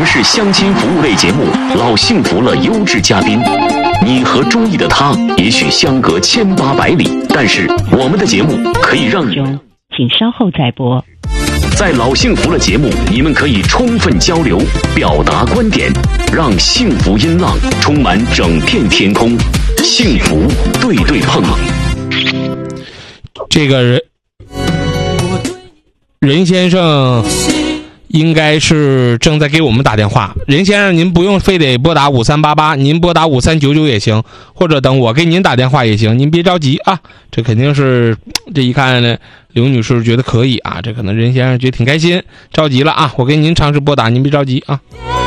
是相亲服务类节目《老幸福了》优质嘉宾。你和中意的他也许相隔1800里，但是我们的节目可以让你请稍后再拨。 在老幸福了节目，你们可以充分交流，表达观点，让幸福音浪充满整片天空，幸福对对碰。 这个任先生应该是正在给我们打电话。任先生，您不用非得拨打5388，您拨打5399也行，或者等我给您打电话也行，您别着急啊。这肯定是，这一看呢，刘女士觉得可以啊，这可能任先生觉得挺开心，着急了啊，我给您尝试拨打，您别着急啊。